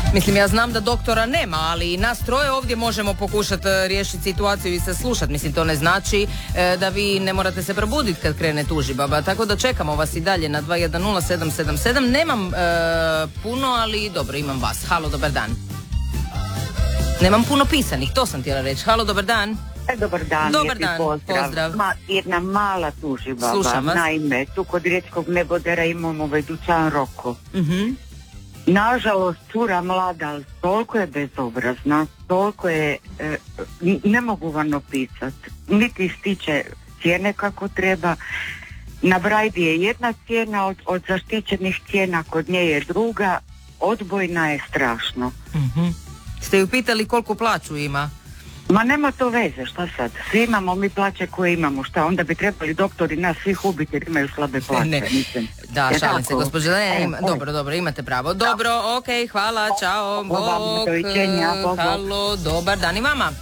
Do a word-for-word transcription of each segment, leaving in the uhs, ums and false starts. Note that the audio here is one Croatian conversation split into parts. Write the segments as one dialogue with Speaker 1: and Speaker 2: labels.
Speaker 1: Mislim, ja znam da doktora nema, ali i nas troje ovdje možemo pokušati riješiti situaciju i se slušati. Mislim, to ne znači e, da vi ne morate se probuditi kad krene tužibaba. Tako da čekamo vas i dalje na dva jedan nula sedam sedam sedam. Nemam e, puno, ali dobro, imam vas. Halo, dobar dan. Nemam puno pisanih, to sam htjela reći. Halo, dobar dan.
Speaker 2: E, dobar dan,
Speaker 1: dobar dan.
Speaker 2: Pozdrav.
Speaker 1: Pozdrav.
Speaker 2: Ma, jedna mala tužibaba.
Speaker 1: Slušam vas.
Speaker 2: Naime, tu kod riječkog nebodera imamo ovaj dućan Roko.
Speaker 1: Mhm.
Speaker 2: Nažalost, cura mlada, ali toliko je bezobrazna, toliko je, e, ne mogu vam opisati, niti stiče cijene kako treba. Na Brajdi je jedna cijena, od, od zaštićenih cijena kod nje je druga, odbojna je strašno.
Speaker 1: Mhm. Ste ju pitali koliko plaću ima?
Speaker 2: Ma nema to veze, šta sad? Svi imamo mi plaće koje imamo, šta? Onda bi trebali doktori nas svih ubiti jer imaju slabe plaće.
Speaker 1: Ne.
Speaker 2: Mislim.
Speaker 1: Da, šalim se, gospođo. Ne, ima,
Speaker 2: e,
Speaker 1: dobro, dobro, imate pravo. Dobro, ok, hvala, čao, bok.
Speaker 2: bok.
Speaker 1: Halo, dobar dan i vama.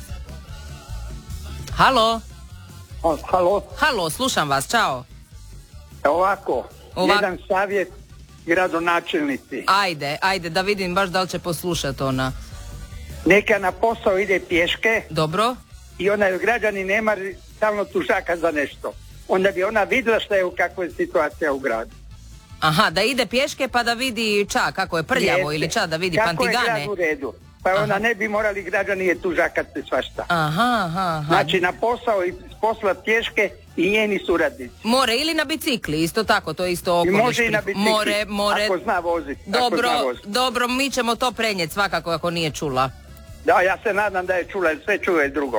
Speaker 1: Halo.
Speaker 3: O, halo.
Speaker 1: Halo, slušam vas, čao.
Speaker 3: Ovako,
Speaker 1: Ovak...
Speaker 3: jedan savjet gradonačelnici.
Speaker 1: Ajde, ajde, da vidim baš da li će poslušati ona.
Speaker 3: Neka na posao ide pješke.
Speaker 1: Dobro.
Speaker 3: I onaj građani nema stalno tužaka za nešto. Onda bi ona vidjela šta je u kakvoj situacija u gradu.
Speaker 1: Aha, da ide pješke pa da vidi ča, kako je prljavo. Jeste. Ili ča, da vidi
Speaker 3: kako
Speaker 1: pantigane.
Speaker 3: Kako je grad u redu. Pa aha. Onda ne bi morali građani je tužakati svašta.
Speaker 1: Aha, aha, aha.
Speaker 3: Znači na posao i posla pješke i njeni suradnici.
Speaker 1: More ili na bicikli, isto tako, to je isto okoliš.
Speaker 3: Može i na bicikli,
Speaker 1: more, more.
Speaker 3: ako zna voziti.
Speaker 1: Dobro, dobro, mi ćemo to prenijeti svakako ako nije čula.
Speaker 3: Da, ja se nadam da je čula, jer sve čuje drugo.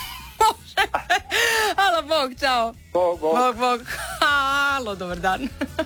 Speaker 1: Halo, bog, čao.
Speaker 3: Bog, bog.
Speaker 1: Bog, bog. Halo, dobar dan.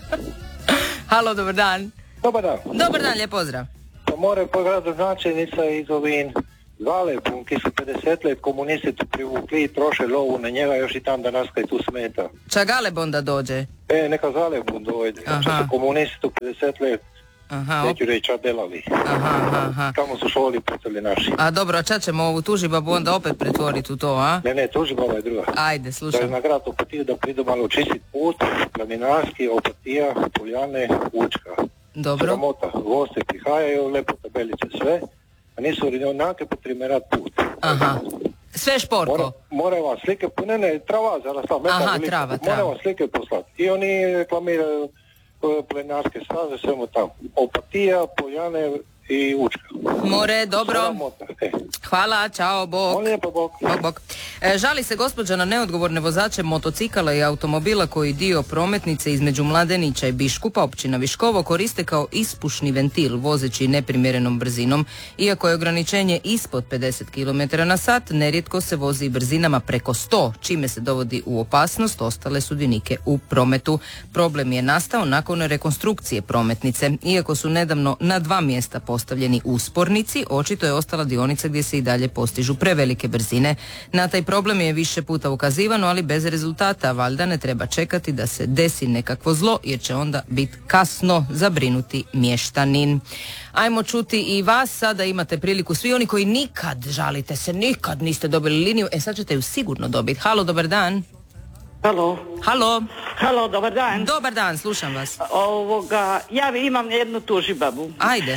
Speaker 1: Halo, dobar dan.
Speaker 4: Dobar dan.
Speaker 1: Dobar dan, lijep pozdrav.
Speaker 4: Pa more po gradu značajnica iz ovin Galebun, ki su pedeset let komunisti tu privukli i troše lovu na njega, još i tam danas kaj tu smeta.
Speaker 1: Ča Galebun da dođe?
Speaker 4: E, neka Galebun dođe. Što su komunisti tu pedeset let, neću reći ča delali.
Speaker 1: Aha, aha.
Speaker 4: Tamo su šoli pucali naši.
Speaker 1: A dobro, a ča ćemo ovu tužibabu onda opet pretvoriti u to, a?
Speaker 4: Ne, ne, tužibaba je druga.
Speaker 1: Ajde, slušam.
Speaker 4: Da je na grad Opatija da pride malo čistit put, planinarski, Opatija, Poljane, Učka.
Speaker 1: Dobro.
Speaker 4: Sramota, goste prihajaju, lepo tabelice sve, a nisu onake potrimerat put.
Speaker 1: Aha. Sve šporko.
Speaker 4: More, more vas slike, ne, ne, trava, zaraz tam.
Speaker 1: Aha, velika, trava, trava.
Speaker 4: More vas slike poslati. I oni reklamiraju plenarske staze, svemu tamo. Opatija, Poljane i Učka.
Speaker 1: More, dobro.
Speaker 4: Sramota, e.
Speaker 1: Hvala, čao, bok.
Speaker 4: On lijepo, bok.
Speaker 1: Bok, bok. E, žali se gospođa na neodgovorne vozače motocikala i automobila koji dio prometnice između Mladenića i Biškupa, općina Viškovo, koriste kao ispušni ventil vozeći neprimjerenom brzinom. Iako je ograničenje ispod pedeset kilometara na sat, nerijetko se vozi brzinama preko sto, čime se dovodi u opasnost ostale sudionike u prometu. Problem je nastao nakon rekonstrukcije prometnice. Iako su nedavno na dva mjesta postavljeni uspornici, očito je ostala dionica gdje se i dalje postižu prevelike brzine. Na taj problem je više puta ukazivano, ali bez rezultata. Valjda ne treba čekati da se desi nekakvo zlo, jer će onda biti kasno zabrinuti mještanin. Ajmo čuti i vas, sada imate priliku, svi oni koji nikad, žalite se, nikad niste dobili liniju, e sad ćete ju sigurno dobiti. Halo, dobar dan.
Speaker 5: Halo.
Speaker 1: Halo.
Speaker 5: Halo, dobar dan.
Speaker 1: Dobar dan, slušam vas.
Speaker 5: Ovoga, ja imam jednu tužibabu.
Speaker 1: Ajde.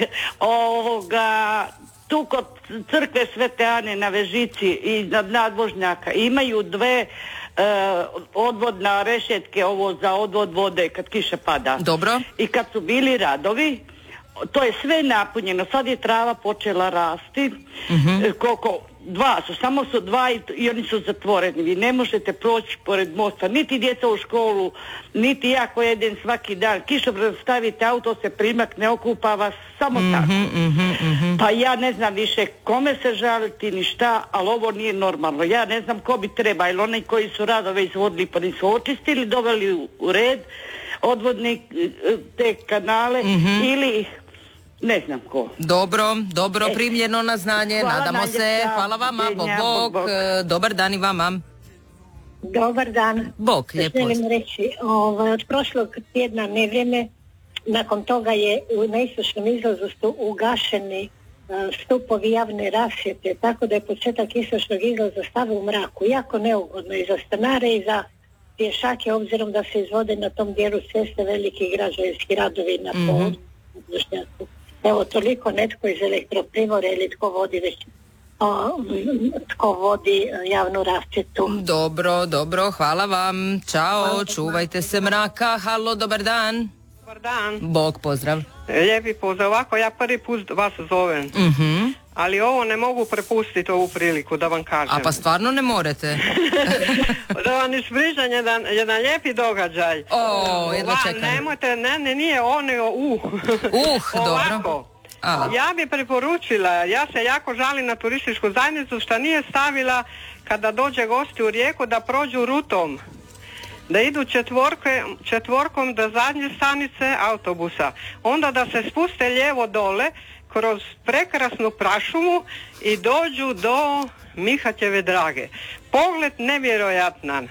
Speaker 5: Ovoga, tu kod crkve Svete Ane na Vežici i nad nadvožnjaka imaju dve uh, odvodna rešetke, ovo za odvod vode kad kiša pada.
Speaker 1: Dobro.
Speaker 5: I kad su bili radovi, to je sve napunjeno, sad je trava počela rasti, mm-hmm. koliko, dva su, samo su dva i, i oni su zatvoreni, vi ne možete proći pored mosta, niti djeca u školu, niti ja koji jedem svaki dan, kišobran stavite auto, se primakne, okupa vas, samo mm-hmm, tako.
Speaker 1: Mm-hmm, mm-hmm.
Speaker 5: Pa ja ne znam više kome se žaliti ni šta, ali ovo nije normalno, ja ne znam ko bi treba, ili oni koji su radove izvodili pa nisu očistili, doveli u, u red, odvodni te kanale, mm-hmm. ili ne znam ko.
Speaker 1: Dobro, dobro,
Speaker 5: e,
Speaker 1: primljeno na znanje,
Speaker 5: hvala
Speaker 1: nadamo
Speaker 5: najljepša,
Speaker 1: se, hvala vama, bok, bok, bok. Dobar dan i vama.
Speaker 6: Dobar dan.
Speaker 1: Bok, lijepo.
Speaker 6: Želim reći, ovaj, od prošlog tjedna nevrijeme, nakon toga je na istočnom izlazu stu ugašeni uh, stupovi javne rasvjete, tako da je početak istočnog izlaza stavio u mraku. Jako neugodno i za stanare i za pješake, obzirom da se izvode na tom dijelu ceste veliki građevinski radovi na mm-hmm. podvožnjaku. Evo, toliko netko iz Elektroprigore ili tko vodi već o, tko vodi javnu rasvjetu.
Speaker 1: Dobro, dobro, hvala vam. Ćao, hvala, čuvajte se mraka. Halo, dobar dan.
Speaker 7: Dobar dan.
Speaker 1: Bog, pozdrav.
Speaker 7: Lijepi pozdrav. Ovako, ja prvi put vas zovem.
Speaker 1: Mhm.
Speaker 7: Ali ovo ne mogu prepustiti ovu priliku da vam kažem.
Speaker 1: A pa stvarno ne morate.
Speaker 7: Da vam ispričam jedan, jedan lijepi događaj.
Speaker 1: O, jedva čekam.
Speaker 7: Nemojte, ne, ne, nije on, nego uh.
Speaker 1: Uh, dobro.
Speaker 7: A. Ja bi preporučila, ja se jako žalim na turističku zajednicu što nije stavila kada dođe gosti u Rijeku da prođu rutom. Da idu četvorke, četvorkom do zadnje stanice autobusa. Onda da se spuste lijevo dole kroz prekrasnu prašumu i dođu do Mihatjeve Drage. Pogled nevjerojatan.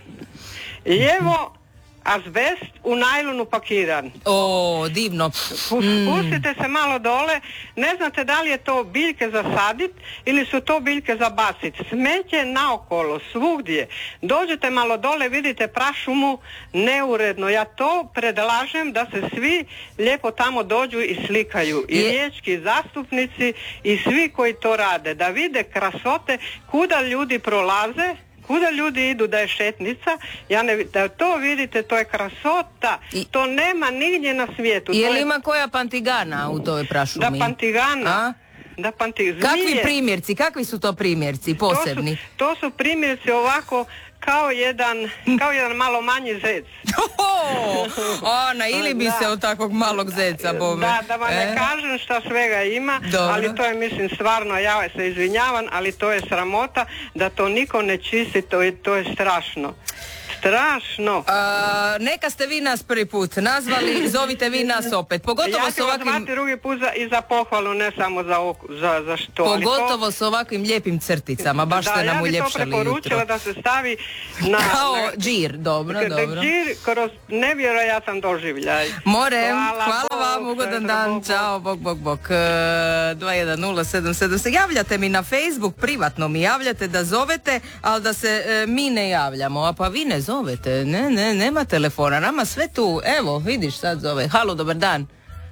Speaker 7: Lijevo azbest u najlonu pakiran.
Speaker 1: O, divno.
Speaker 7: Spustite se malo dole, ne znate da li je to biljke za sadit ili su to biljke za bacit. Smeće naokolo, svugdje. Dođete malo dole, vidite prašumu, neuredno. Ja to predlažem da se svi lijepo tamo dođu i slikaju. I riječki zastupnici i svi koji to rade. Da vide krasote kuda ljudi prolaze, kuda ljudi idu, da je šetnica, ja ne, da to vidite, to je krasota, I, to nema nigdje na svijetu.
Speaker 1: Je li
Speaker 7: je,
Speaker 1: ima koja pantigana u toj prašumi?
Speaker 7: Da pantigana. A? Da panti,
Speaker 1: kakvi primjerci, kakvi su to primjerci posebni?
Speaker 7: To su, to su primjerci ovako kao jedan, kao jedan malo manji zec.
Speaker 1: Oh, Ana, ili bi da. se od takvog malog zeca bome.
Speaker 7: Da, da vam ne e? kažem šta svega ima, dobro. Ali to je, mislim, stvarno, ja se izvinjavam, ali to je sramota da to niko ne čisti, to je, to je strašno. Strašno.
Speaker 1: A, neka ste vi nas prvi put nazvali, zovite vi nas opet. Pogotovo
Speaker 7: ja ću ovakvim... vas zvati drugi put za, i za pohvalu, ne samo za, za, za što.
Speaker 1: Pogotovo
Speaker 7: to...
Speaker 1: s ovakvim lijepim crticama, baš da, ste nam
Speaker 7: ja
Speaker 1: uljepšali jutro.
Speaker 7: Da, ja bih to preporučila da se stavi na...
Speaker 1: Kao džir, dobro,
Speaker 7: da,
Speaker 1: dobro.
Speaker 7: Džir kroz nevjerojatan doživljaj.
Speaker 1: More, hvala, hvala vam, ugodan dan, bog, čao, bog, bog, bog. dva jedan nula sedam sedam se javljate mi na Facebook, privatno mi javljate da zovete, ali da se e, mi ne javljamo, a pa vi ne zovete. Zovete, ne, ne, nema telefona, nama sve tu, evo, vidiš sad zove. Halo, dobar dan.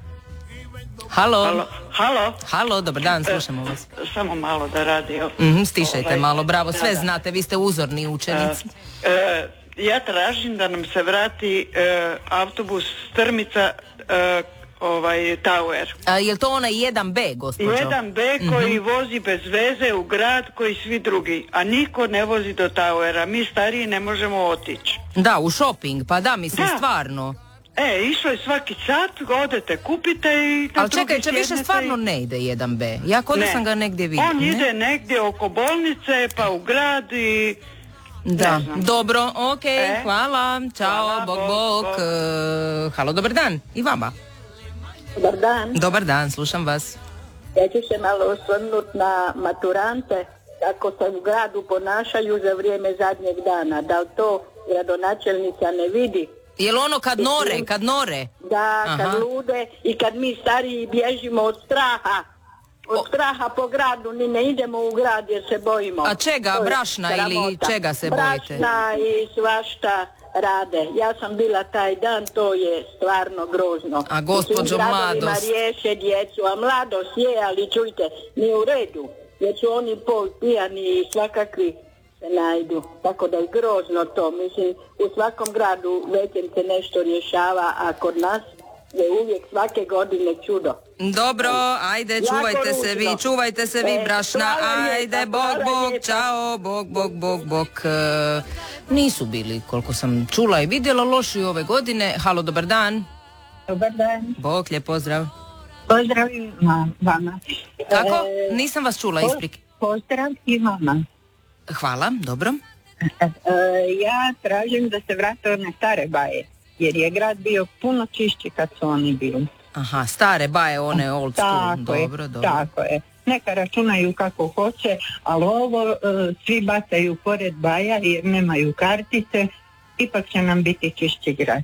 Speaker 1: Halo.
Speaker 8: Halo. Halo.
Speaker 1: Halo, dobar dan, slušamo vas.
Speaker 8: E, samo malo da radio.
Speaker 1: Mm-hmm, stišajte ovaj, malo, bravo, sve da, znate, vi ste uzorni učenici.
Speaker 8: E, e, ja tražim da nam se vrati e, autobus Strmica e, ovaj Tower.
Speaker 1: A je li to onaj jedan be, gospođo?
Speaker 8: jedan be koji mm-hmm. vozi bez veze u grad koji svi drugi, a niko ne vozi do Towera. Mi stariji ne možemo otići.
Speaker 1: Da, u shopping, pa da, mislim, da. Stvarno.
Speaker 8: E, išlo je svaki sat, odete, kupite i...
Speaker 1: Ali čekaj, če više stvarno i... ne ide jedan be. Ja kod sam ga negdje vidim.
Speaker 8: On ne? ide negdje oko bolnice, pa u grad i...
Speaker 1: Da, dobro, ok, e? hvala, čao, hvala, bok, bok. bok. bok. Uh, halo, dobar dan, i vama.
Speaker 6: Dobar dan.
Speaker 1: Dobar dan, slušam vas.
Speaker 6: Ja ću se malo osvrnuti na maturante, kako se u gradu ponašaju za vrijeme zadnjeg dana. Da li to gradonačelnica ne vidi?
Speaker 1: Je li ono kad nore, kad nore?
Speaker 6: Da, Aha. kad lude i kad mi stariji bježimo od straha. Od o... straha po gradu, ni ne idemo u grad jer se bojimo.
Speaker 1: A čega, brašna ili čega se
Speaker 6: brašna
Speaker 1: bojite?
Speaker 6: Brašna i svašta rade. Ja sam bila taj dan, to je stvarno grozno.
Speaker 1: A gospođo mladost?
Speaker 6: Riješe djecu, a mladost je, ali čujte, nije u redu. Jer su oni pol pijani i svakakvi se najdu. Tako da je grozno to. Mislim, u svakom gradu većem se nešto rješava, a kod nas je uvijek svake godine čudo.
Speaker 1: Dobro, ajde, čuvajte se vi, čuvajte se vi, brašna, ajde, bog, bog, čao, bog, bog, bog, bog. E, nisu bili, koliko sam čula i vidjela, loši ove godine. Halo, dobar dan.
Speaker 6: Dobar dan.
Speaker 1: Bog, lijep pozdrav.
Speaker 6: Pozdrav i vama.
Speaker 1: Kako? Nisam vas čula, isprike.
Speaker 6: Pozdrav i vama.
Speaker 1: Hvala, dobro.
Speaker 6: E, ja tražim da se vrate one stare baje, jer je grad bio puno čišći kad su oni bili.
Speaker 1: Aha, stare baje, one old school.
Speaker 6: Tako
Speaker 1: dobro,
Speaker 6: je,
Speaker 1: dobro.
Speaker 6: tako je. Neka računaju kako hoće, ali ovo uh, svi bacaju pored baja jer nemaju kartice, ipak će nam biti čišći grad.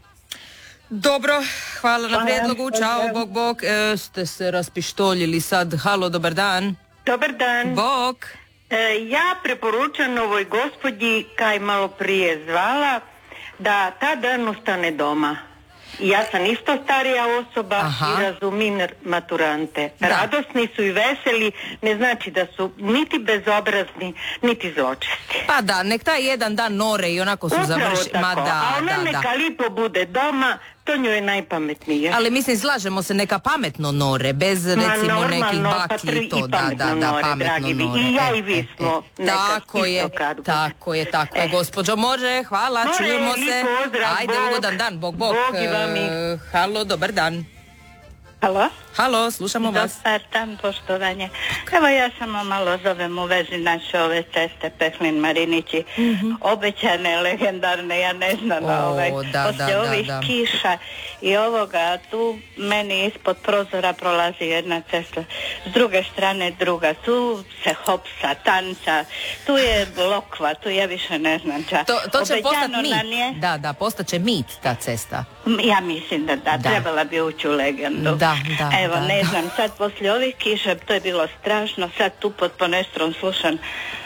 Speaker 1: Dobro, hvala na prijedlogu, čao, bog, bog. E, ste se raspištoljili sad, halo, dobar dan.
Speaker 9: Dobar dan.
Speaker 1: Bog.
Speaker 9: E, ja preporučam ovoj gospođi kaj malo prije zvala da ta dan ostane doma. Ja sam isto starija osoba. Aha. I razumim maturante. Da. Radosni su i veseli, ne znači da su niti bezobrazni, niti zločesti.
Speaker 1: Pa da, nek taj jedan dan nore i onako su završili.
Speaker 9: Ma da, a ona
Speaker 1: da,
Speaker 9: neka
Speaker 1: da.
Speaker 9: lipo bude doma, to njoj je najpametnije.
Speaker 1: Ali mislim, slažemo se, neka pametno nore, bez recimo
Speaker 9: normalno,
Speaker 1: nekih baki i to,
Speaker 9: i
Speaker 1: da, da, da,
Speaker 9: nore,
Speaker 1: pametno nore.
Speaker 9: I ja
Speaker 1: e,
Speaker 9: i vi
Speaker 1: e,
Speaker 9: smo
Speaker 1: e,
Speaker 9: nekad
Speaker 1: tako je,
Speaker 9: kad
Speaker 1: tako je, tako je, gospođo, može, hvala,
Speaker 9: more,
Speaker 1: čujemo se.
Speaker 9: pozdrav,
Speaker 1: Ajde,
Speaker 9: bog,
Speaker 1: ugodan dan, bog, bog.
Speaker 9: bog i vam i.
Speaker 1: Uh, halo, dobar dan.
Speaker 10: Halo?
Speaker 1: Halo, slušamo vas.
Speaker 10: Dobar dan, poštovanje. Evo ja samo malo zovem u vezi naše ove ceste Pehlin-Marinići. Mm-hmm. Obećane, legendarne, ja ne znam,
Speaker 1: o,
Speaker 10: ovaj,
Speaker 1: da,
Speaker 10: poslije
Speaker 1: da,
Speaker 10: ovih
Speaker 1: da, da.
Speaker 10: kiša i ovoga, tu meni ispod prozora prolazi jedna cesta, s druge strane druga, tu se hopsa, tanca, tu je lokva, tu ja više ne znam ča.
Speaker 1: To, to će postati
Speaker 10: mit.
Speaker 1: Je... Da, da, postaće mit ta cesta.
Speaker 10: Ja mislim da da, da. Trebala bi ući u legendu.
Speaker 1: Da, da,
Speaker 10: Evo,
Speaker 1: da,
Speaker 10: ne
Speaker 1: da.
Speaker 10: znam, sad poslije ovih kiša, to je bilo strašno, sad tu pod Ponestrom slušam,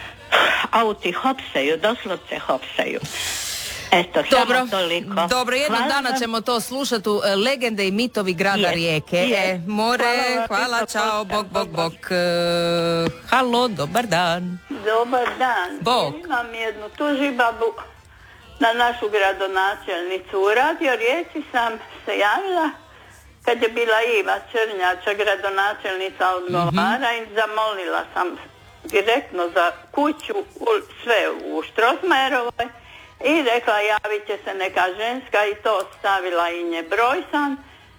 Speaker 10: auti hopsaju, doslovce hopsaju. Eto,
Speaker 1: dobro,
Speaker 10: samo toliko.
Speaker 1: Dobro, jednog
Speaker 10: hvala
Speaker 1: dana
Speaker 10: vam.
Speaker 1: ćemo to slušati u e, legende i mitovi grada
Speaker 10: je,
Speaker 1: Rijeke.
Speaker 10: Je.
Speaker 1: E, more, hvala, hvala čao, bok, bok, bok. E, halo, dobar dan.
Speaker 11: Dobar dan.
Speaker 1: Bok.
Speaker 11: Ja imam jednu tužibabu na našu gradonačelnicu. U Radio Rijeci sam se javila kad je bila Iva Črnjača, gradonačelnica odgovara, mm-hmm. i zamolila sam direktno za kuću u, sve u Štrosmajerovoj i rekla javit će se neka ženska i to stavila i nje broj sam.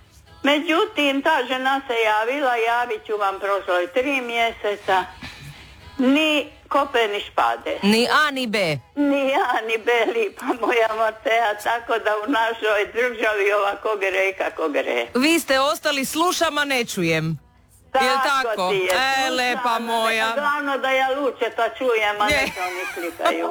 Speaker 11: Međutim, ta žena se javila, javit ću vam prošlo je tri mjeseca, ni kope ni špade.
Speaker 1: Ni A ni B.
Speaker 11: Ni A ni B, lipa moja Matea, tako da u našoj državi ovako gre i kako gre.
Speaker 1: Vi ste ostali, slušam, a ne čujem.
Speaker 11: Tako,
Speaker 1: je tako?
Speaker 11: Ti je,
Speaker 1: e, lepa moja.
Speaker 11: Glavno da ja lučeta čujem, a ne to oni klikaju.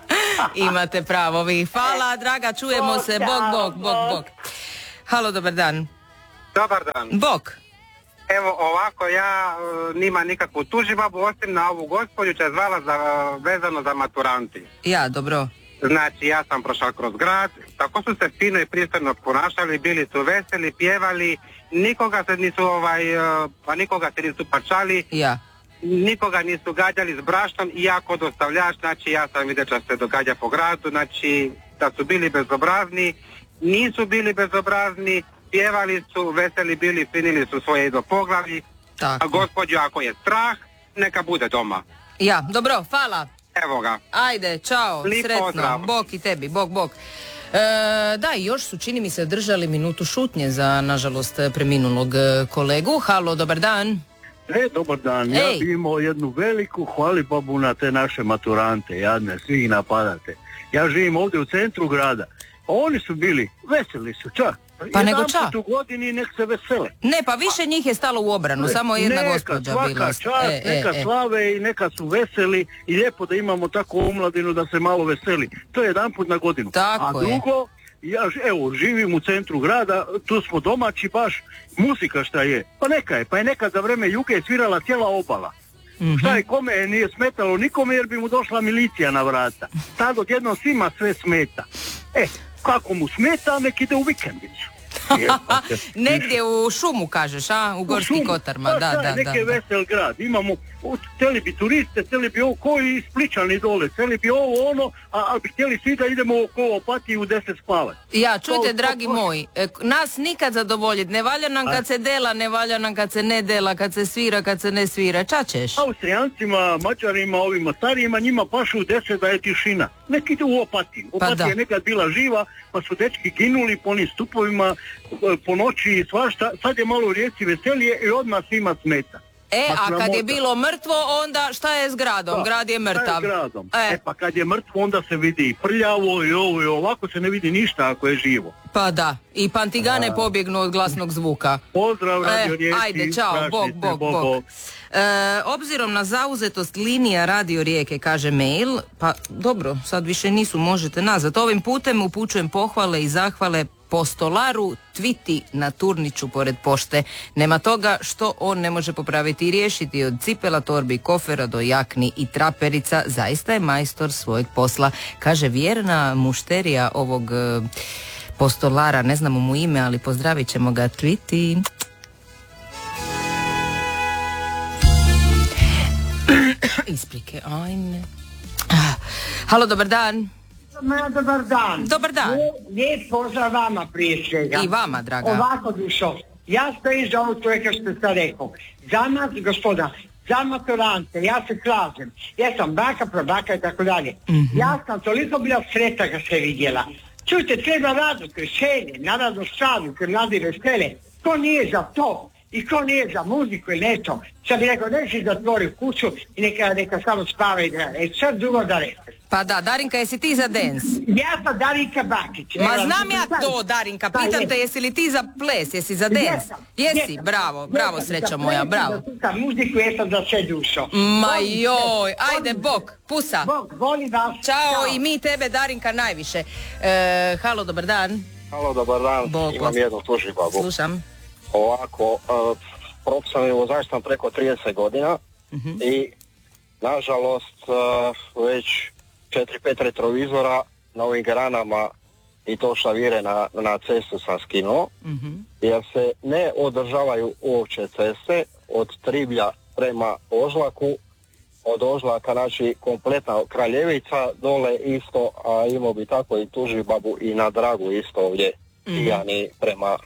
Speaker 1: Imate pravo vi. Hvala, draga, čujemo
Speaker 11: bok,
Speaker 1: se. Bog, bog, bog, bog. Halo, dobar dan.
Speaker 12: Dobar dan.
Speaker 1: Bog.
Speaker 12: Evo ovako, ja uh, nima nikakvu tužibabu, osim na ovu gospođu će zvala za, uh, vezano za maturanti.
Speaker 1: Ja, dobro.
Speaker 12: Znači, ja sam prošao kroz grad, tako su se fino i pristojno ponašali, bili su veseli, pjevali, nikoga se nisu, ovaj, uh, pa nikoga se nisu pačali.
Speaker 1: Ja.
Speaker 12: Nikoga nisu gađali s brašnom i ja kod dostavljač, znači ja sam vidio što se događa po gradu, znači da su bili bezobrazni, nisu bili bezobrazni, pjevali su, veseli bili, finili su svoje do poglavi, a gospođo ako je strah, neka bude doma.
Speaker 1: Ja, dobro, hvala.
Speaker 12: Evo ga.
Speaker 1: Ajde, čao,
Speaker 12: Lijep
Speaker 1: sretno,
Speaker 12: pozdrav.
Speaker 1: bok i tebi, bok, bok. E, da, i još su, čini mi se, držali minutu šutnje za, nažalost, preminulog kolegu. Halo, dobar dan.
Speaker 13: E, dobar dan. Ja
Speaker 1: Ej.
Speaker 13: bi imao jednu veliku hvalibabu na te naše maturante, jadne, svi ih napadate. Ja živim ovdje u centru grada, a oni su bili, veseli su, čak.
Speaker 1: Pa nego ča?
Speaker 13: Jedanput u godini nek se vesele.
Speaker 1: Ne, pa više njih je stalo u obranu, samo jedna
Speaker 13: neka,
Speaker 1: gospođa
Speaker 13: svaka
Speaker 1: bila.
Speaker 13: čast,
Speaker 1: E,
Speaker 13: neka
Speaker 1: e, e.
Speaker 13: slave i neka su veseli i lijepo da imamo tako omladinu da se malo veseli. To je jedanput na godinu.
Speaker 1: Tako
Speaker 13: a drugo, ja evo, živim u centru grada, tu smo domaći baš, muzika šta je, pa neka je, pa je nekad za vreme Juge svirala cijela obala. Mm-hmm. Šta je, kome je nije smetalo nikome jer bi mu došla milicija na vrata. Tad odjednom svima sve smeta. E, kako mu smeta, nek ide u vikendicu.
Speaker 1: Negdje u šumu kažeš, a? U Gorski Kotarma, da, da, da.
Speaker 13: Neki
Speaker 1: da.
Speaker 13: vesel grad, imamo, htjeli bi turiste, htjeli bi ovo, koji Spličani dole, htjeli bi ovo ono, a, a bi htjeli svi da idemo oko Opatiji u deset spavati.
Speaker 1: Ja, čujte,
Speaker 13: To-
Speaker 1: dragi
Speaker 13: to-
Speaker 1: moji, e, nas nikad zadovoljiti, ne valja nam kad se dela, ne valja nam kad se ne dela, kad se svira, kad se ne svira, ča ćeš?
Speaker 13: Austrijancima, Mađarima, ovima starijima, njima pašu u deset da je tišina. Neki ide u Opatiju. Opatija
Speaker 1: da.
Speaker 13: je nekad bila živa, pa su dečki ginuli po onim stupovima, e, po noći i svašta. Sad je malo u Rijeci veselije i odmah svima smeta.
Speaker 1: E,
Speaker 13: Pa
Speaker 1: a kad
Speaker 13: sramota.
Speaker 1: je bilo mrtvo, onda šta je s gradom?
Speaker 13: Da,
Speaker 1: Grad je
Speaker 13: šta
Speaker 1: mrtav.
Speaker 13: je gradom?
Speaker 1: E.
Speaker 13: E, pa kad je mrtvo onda se vidi i prljavo i ovo i ovako se ne vidi ništa ako je živo.
Speaker 1: Pa da, i pantigane
Speaker 13: A.
Speaker 1: pobjegnu od glasnog zvuka.
Speaker 13: Pozdrav, Radio
Speaker 1: E,
Speaker 13: Rijeci.
Speaker 1: ajde, čao,
Speaker 13: prašite,
Speaker 1: bog, bog,
Speaker 13: bog,
Speaker 1: bog.
Speaker 13: bog.
Speaker 1: E, obzirom na zauzetost linija Radio Rijeke, kaže mail, pa dobro, sad više nisu, možete nazvat. Ovim putem upućujem pohvale i zahvale postolaru Tviti na Turniću pored pošte. Nema toga što on ne može popraviti i riješiti, od cipela, torbi, kofera do jakni i traperica. Zaista je majstor svojeg posla, kaže vjerna mušterija ovog e, postolara, ne znamo mu ime, ali pozdravit ćemo ga. Tweety. Isprike, ajme. Halo, dobar dan.
Speaker 14: Ma, dobar dan.
Speaker 1: Dobar dan.
Speaker 14: Lijep pozdrav vama prije svega.
Speaker 1: I vama, draga.
Speaker 14: Ovako dušo. Ja stojim za ovo čovjeka što ste rekao. Za nas, gospoda, za maturante, ja se slažem. Ja sam baka, prabaka i tako dalje. Mm-hmm. Ja sam toliko bila sretna kad se vidjela. Čujte, treba radost, veselje, naravno šalu, kad mladi vesele. Ko nije za to i ko nije za muziku ili nešto. Sad bi rekao, neći zatvori kuću i neka, neka samo spava i gleda. E sad drugo da rekao.
Speaker 1: Pa da, Darinka, jesi ti za dance?
Speaker 14: Ja sam Darinka Bakić.
Speaker 1: Ma znam ja to, Darinka, pitam te jesi li ti za ples, jesi za dance? Jesi, bravo, bravo, sreća moja, bravo.
Speaker 14: Za muziku jesam za sve dušo.
Speaker 1: Ma joj, ajde, bok, pusa.
Speaker 14: Bok, volim vas.
Speaker 1: Ćao, i mi tebe, Darinka, najviše. E, halo, dobar dan.
Speaker 15: Halo, dobar dan,
Speaker 1: Bok,
Speaker 15: imam jednu tužibabu.
Speaker 1: Slušam.
Speaker 15: Ovako, uh, profesionalni vozač sam preko trideset godina uh-huh. i nažalost uh, već četiri pet retrovizora na ovim granama i to šavire na, na cestu sam skinuo, uh-huh. jer se ne održavaju uopće ceste od Triblja prema Ožlaku, od Ožlaka, znači kompletna Kraljevica, dole isto, a imao bi tako i tužibabu i na Dragu isto ovdje, uh-huh. Tijani prema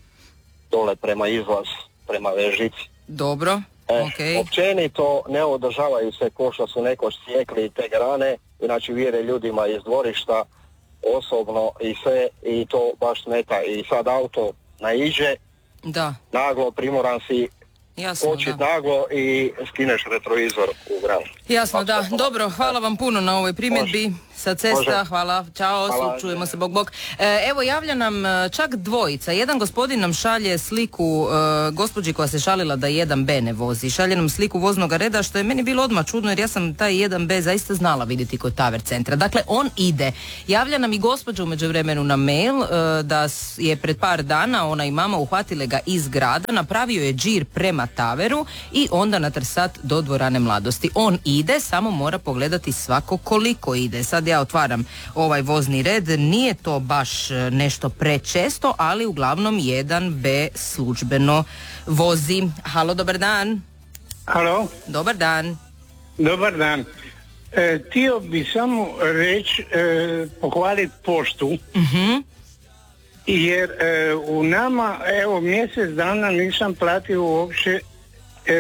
Speaker 15: dole prema izlaz, prema Vežici.
Speaker 1: Dobro,
Speaker 15: e,
Speaker 1: ok.
Speaker 15: Općenito ne održavaju se ko što su nekoć sjekli te grane, znači vjere ljudima iz dvorišta, osobno i sve, i to baš smeta. I sad auto naiđe,
Speaker 1: da.
Speaker 15: Naglo primoran si počet naglo i skineš retrovizor u granu.
Speaker 1: Jasno, da. Dobro, hvala vam puno na ovoj primjedbi. Može. Sa cesta, Može. hvala, čao, hvala. Čujemo se, bok, bok. E, evo, javlja nam čak dvojica. Jedan gospodin nam šalje sliku e, gospođi koja se šalila da jedan be ne vozi. Šalje nam sliku voznog reda, što je meni bilo odmah čudno, jer ja sam taj jedan be zaista znala vidjeti kod Taver centra. Dakle, on ide. Javlja nam i gospođa u međuvremenu na mail e, da je pred par dana ona i mama uhvatile ga iz grada, napravio je džir prema Taveru i onda na trsat do dvorane Mladosti. On ide, samo mora pogledati svako koliko ide. Sad ja otvaram ovaj vozni red, nije to baš nešto prečesto, ali uglavnom jedan be službeno vozi. Halo, dobar dan.
Speaker 16: Halo.
Speaker 1: Dobar dan.
Speaker 16: Dobar dan. E, htio bi samo reći, e, pohvaliti poštu, uh-huh. jer e, u nama, evo, mjesec dana nisam platio uopće e,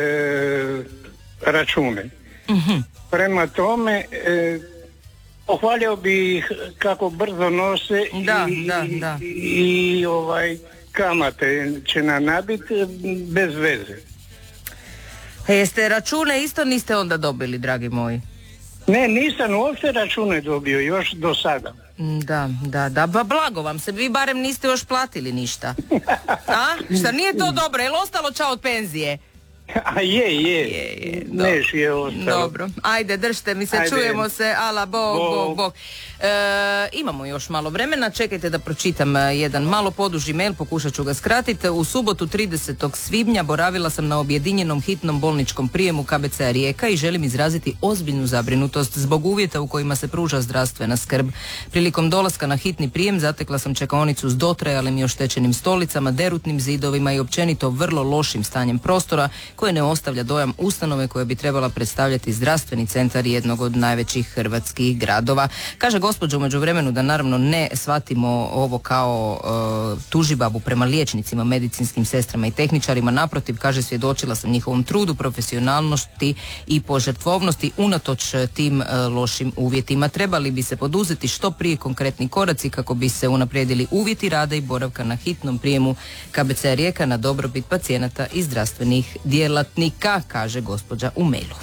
Speaker 16: račune. Uh-huh. Prema tome, e, pohvalio bi ih kako brzo nose
Speaker 1: da,
Speaker 16: i,
Speaker 1: da, da.
Speaker 16: i, i ovaj kamate će nam nabiti bez veze.
Speaker 1: E, jeste račune isto niste onda dobili, dragi moji?
Speaker 16: Ne, nisam uopće račune dobio još do sada.
Speaker 1: Da, da, da, ba blago vam se, vi barem niste još platili ništa. A? Šta nije to dobro, je li ostalo čao od penzije?
Speaker 16: A je, je, je, je. Neš je ostalo.
Speaker 1: Dobro, ajde, držite mi se, ajde. Čujemo se, ala, bog, bog, bog, bog. E, imamo još malo vremena, čekajte da pročitam jedan malo poduži mail, pokušat ću ga skratiti. U subotu tridesetog svibnja boravila sam na objedinjenom hitnom bolničkom prijemu ka be ce a Rijeka i želim izraziti ozbiljnu zabrinutost zbog uvjeta u kojima se pruža zdravstvena skrb. Prilikom dolaska na hitni prijem zatekla sam čekaonicu s dotrajalim i oštećenim stolicama, derutnim zidovima i općenito vrlo lošim stanjem prostora koje ne ostavlja dojam ustanove koja bi trebala predstavljati zdravstveni centar jednog od najvećih hrvatskih gradova. Kaže gospođa u međuvremenu da naravno ne shvatimo ovo kao uh, tužibabu prema liječnicima, medicinskim sestrama i tehničarima. Naprotiv, kaže, svjedočila sam njihovom trudu, profesionalnosti i požrtvovnosti unatoč tim uh, lošim uvjetima. Trebali bi se poduzeti što prije konkretni koraci kako bi se unaprijedili uvjeti rada i boravka na hitnom prijemu ka be ce a Rijeka na dobrobit pacijenata i zdravstvenih djelatnika, kaže gospođa u mailu.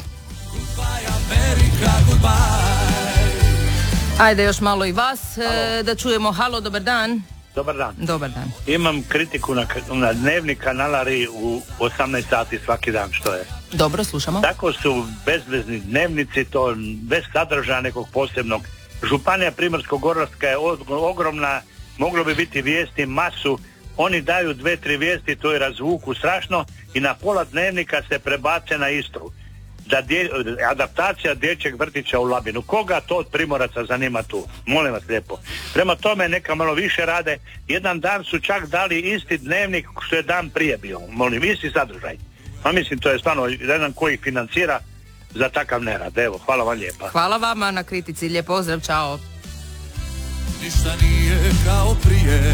Speaker 1: Ajde još malo i vas, e, da čujemo. Halo, dobar dan.
Speaker 17: Dobar dan.
Speaker 1: Dobar dan.
Speaker 17: Imam kritiku na, na dnevnik kanalari u osamnaest sati svaki dan, što je.
Speaker 1: Dobro, slušamo.
Speaker 17: Tako su bezvezni dnevnici, to bez sadržaja nekog posebnog. Županija Primorsko-goranska je ogromna, moglo bi biti vijesti masu, oni daju dve, tri vijesti, to je razvuku strašno i na pola dnevnika se prebace na Istru. da dje, adaptacija dječjeg vrtića u Labinu. Koga to od Primoraca zanima tu? Molim vas lijepo. Prema tome neka malo više rade. Jedan dan su čak dali isti dnevnik što je dan prije bio. Molim, isti sadržaj. Pa mislim, to je stvarno jedan koji ih financira za takav nerad. Evo, hvala vam lijepa.
Speaker 1: Hvala vama na kritici, lijep pozdrav, čao.
Speaker 18: Ništa nije kao prije.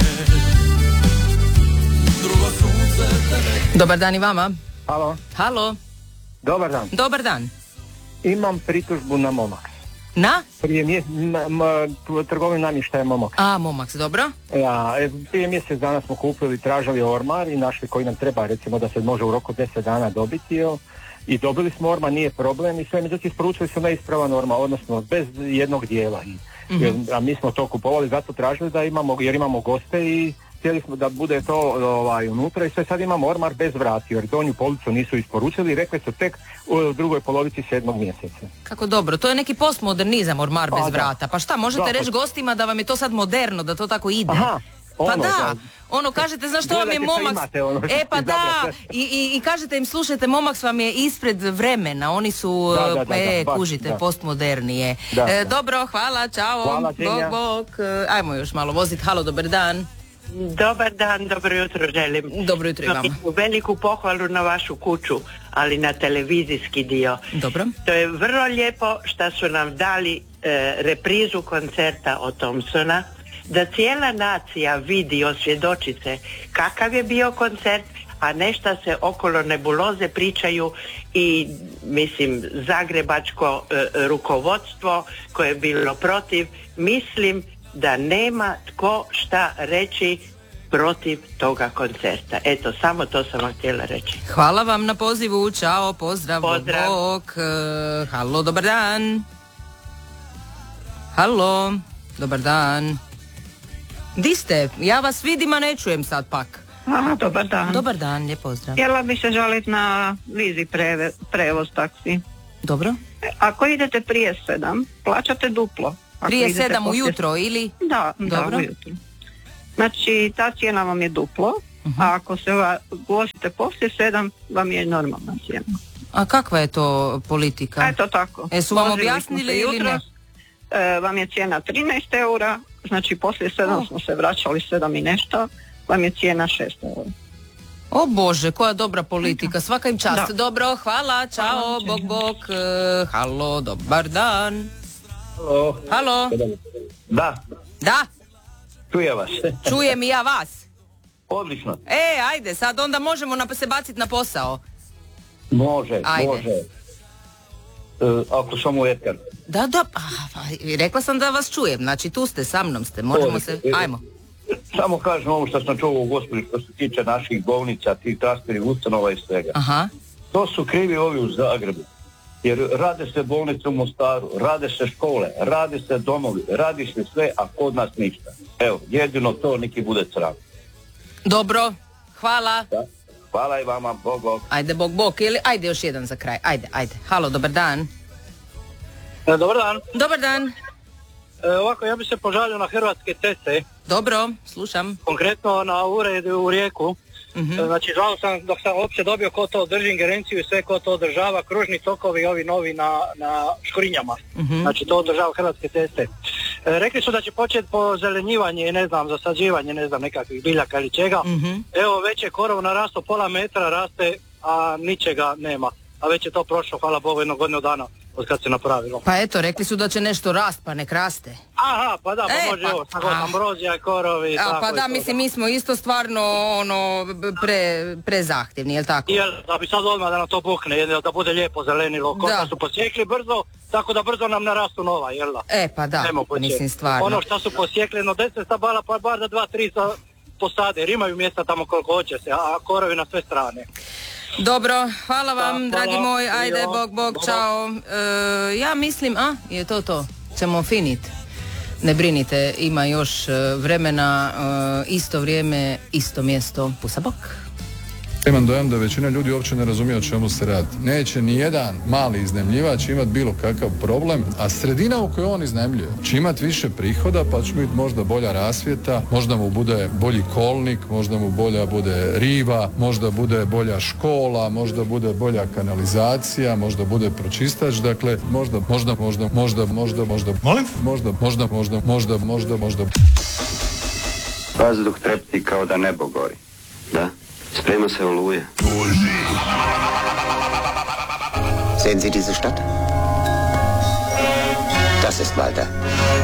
Speaker 18: Drugo sunce tebe...
Speaker 1: Dobar dan i vama.
Speaker 19: Halo.
Speaker 1: Halo.
Speaker 19: Dobar dan.
Speaker 1: Dobar dan.
Speaker 19: Imam pritužbu na Momax.
Speaker 1: Na?
Speaker 19: Prije mjesec, trgovina namještaja Momax.
Speaker 1: A, Momax, dobro.
Speaker 19: Ja, prije mjesec dana smo kupili, tražili ormar i našli koji nam treba, recimo da se može u roku deset dana dobiti. Jo. I dobili smo ormar, nije problem i sve, međutim isporučili su neispravan ormar, odnosno bez jednog dijela. Mm-hmm. A mi smo to kupovali, zato tražili da imamo, jer imamo goste i htjeli smo da bude to ovaj, unutra i sve, sad imamo ormar bez vrati, jer donju policu nisu isporučili i rekli su tek u drugoj polovici sedmog mjeseca.
Speaker 1: Kako dobro, to je neki postmodernizam, ormar bez
Speaker 19: A,
Speaker 1: vrata. Pa šta, možete
Speaker 19: da,
Speaker 1: reći gostima da vam je to sad moderno, da to tako ide?
Speaker 19: Aha.
Speaker 1: Pa
Speaker 19: ono,
Speaker 1: da,
Speaker 19: da,
Speaker 1: ono kažete, znaš što vam je Momax,
Speaker 19: imate, ono,
Speaker 1: e pa da, i, i, i kažete im, slušajte, Momax vam je ispred vremena, oni su,
Speaker 19: da, da, da,
Speaker 1: e,
Speaker 19: da,
Speaker 1: kužite,
Speaker 19: da.
Speaker 1: postmodernije.
Speaker 19: Da,
Speaker 1: e,
Speaker 19: da.
Speaker 1: Dobro, hvala, čao,
Speaker 19: Hvala,
Speaker 1: bok, bok, ajmo još malo vozit, halo, dobar dan.
Speaker 20: Dobar dan, dobro jutro želim.
Speaker 1: Dobro jutro i vama.
Speaker 20: Veliku pohvalu na vašu kuću, ali na televizijski dio.
Speaker 1: Dobro.
Speaker 20: To je vrlo lijepo što su nam dali e, reprizu koncerta od Thompsona, da cijela nacija vidi, osvjedoči se kakav je bio koncert, a nešto se okolo nebuloze pričaju i mislim zagrebačko e, rukovodstvo koje je bilo protiv, mislim da nema tko šta reći protiv toga koncerta. Eto, samo to sam vam htjela reći.
Speaker 1: Hvala vam na pozivu, čao, pozdrav,
Speaker 20: Pozdrav.
Speaker 1: bok, uh, halo, dobar dan. Halo, dobar dan. Di ste? Ja vas vidim, a ne čujem sad pak.
Speaker 21: Aha, dobar dan.
Speaker 1: Dobar dan, lijep pozdrav.
Speaker 21: Htjela bi se žaliti na Vizi preve, prevoz taksi.
Speaker 1: Dobro.
Speaker 21: Ako idete prije sedam, plaćate duplo. Ako
Speaker 1: Prije
Speaker 21: idete
Speaker 1: sedam
Speaker 21: poslije...
Speaker 1: ujutro ili?
Speaker 21: Da,
Speaker 1: Dobro.
Speaker 21: da, ujutro. Znači, ta cijena vam je duplo, uh-huh. a ako se va, vozite poslije sedam, vam je normalna cijena.
Speaker 1: A kakva je to politika?
Speaker 21: Eto tako.
Speaker 1: E su vam
Speaker 21: Vozili
Speaker 1: objasnili
Speaker 21: smo se
Speaker 1: ili ne?
Speaker 21: jutros, e, vam je cijena trinaest eura, znači poslije sedam
Speaker 1: Oh.
Speaker 21: smo se vraćali sedam i nešto, vam je cijena šest eura.
Speaker 1: O Bože, koja dobra politika, svaka im čast.
Speaker 21: Da.
Speaker 1: Dobro, hvala, čao,
Speaker 21: Hvala,
Speaker 1: bok, bok, uh, halo, dobar dan.
Speaker 22: Halo.
Speaker 1: Halo.
Speaker 22: Da,
Speaker 1: Da,
Speaker 22: čujem vas.
Speaker 1: čujem i ja vas.
Speaker 22: Odlično.
Speaker 1: E, ajde, sad onda možemo na, se baciti na posao.
Speaker 22: Može,
Speaker 1: Ajde.
Speaker 22: može. E, ako sam u eter.
Speaker 1: Da, da, pa, pa, rekla sam da vas čujem, znači tu ste, sa mnom ste, možemo se, ajmo.
Speaker 22: Samo kažem ovo što sam čuo u gospođi što se tiče naših bolnica, tih transfernih ustanova i svega.
Speaker 1: Aha.
Speaker 22: To su krivi ovi u Zagrebu. Jer rade se bolnice u Mostaru, rade se škole, rade se domovi, radi se sve, a kod nas ništa. Evo, jedino to neki bude sram.
Speaker 1: Dobro, hvala.
Speaker 22: Da. Hvala i vama, bog, bog.
Speaker 1: Ajde, bog, bog, ili, ajde još jedan za kraj, ajde, ajde. Halo, dobar dan.
Speaker 23: E, dobar dan.
Speaker 1: Dobar dan.
Speaker 23: E, ovako, ja bi se požalio na Hrvatske ceste.
Speaker 1: Dobro, slušam.
Speaker 23: Konkretno na uredu u Rijeku.
Speaker 1: Mm-hmm.
Speaker 23: E, znači, žalio sam dok sam uopće dobio ko to drži ingerenciju i sve ko to održava, kružni tokovi ovi novi na, na škrinjama.
Speaker 1: Mm-hmm.
Speaker 23: Znači, to održava Hrvatske ceste. E, rekli su da će početi pozelenjivanje, ne znam, zasađivanje, ne znam, nekakvih biljaka ili čega.
Speaker 1: Mm-hmm.
Speaker 23: Evo, već je korov narasto, pola metra raste, a ničega nema. A već je to prošlo, hvala Bogu, jedno godinu dana od kad se napravilo.
Speaker 1: Pa eto, rekli su da će nešto rast, pa nek raste.
Speaker 23: Aha, pa da, pa
Speaker 1: E,
Speaker 23: može
Speaker 1: pa-
Speaker 23: ovo, tako,
Speaker 1: a.
Speaker 23: ambrozija, korovi,
Speaker 1: A,
Speaker 23: tako
Speaker 1: pa
Speaker 23: i
Speaker 1: da,
Speaker 23: to,
Speaker 1: mislim, mi smo isto stvarno, ono, pre, prezahtjevni, jel tako?
Speaker 23: Jel, da bi sad odmah da nam to bukne, jel, da bude lijepo zelenilo, ko
Speaker 1: Da.
Speaker 23: da su posjekli brzo, tako da brzo nam narastu nova, jel da?
Speaker 1: E, pa da,
Speaker 23: Nemo početi.
Speaker 1: mislim, stvarno.
Speaker 23: Ono što su posjekli, no deset stabala, pa bar da dva, tri sa posade, jer imaju mjesta tamo koliko hoće se, a korovi na sve strane.
Speaker 1: Dobro, hvala vam,
Speaker 23: Da, hvala.
Speaker 1: dragi moj, ajde,
Speaker 23: Jo,
Speaker 1: bog, bog,
Speaker 23: bog.
Speaker 1: čao. E, ja mislim, a, je to to, ćemo finit. Ne brinite, ima još e, vremena, e, isto vrijeme, isto mjesto, pusa bok.
Speaker 2: Imam dojam da većina ljudi uopće ne razumije o čemu se radi. Neće ni jedan mali iznajmljivač imati bilo kakav problem, a sredina u kojoj on iznajmljuje će imati više prihoda, pa će biti možda bolja rasvjeta, možda mu bude bolji kolnik, možda mu bolja bude riva, možda bude bolja škola, možda bude bolja kanalizacija, možda bude pročistač, dakle možda, možda, možda, možda, možda, možda,
Speaker 3: molim?
Speaker 2: Možda, možda, možda, možda, možda, možda.
Speaker 4: Vazduh trepti kao da nebo gori. Da? Sprema se oluja. Sehen Sie diese Stadt? Das ist Malta.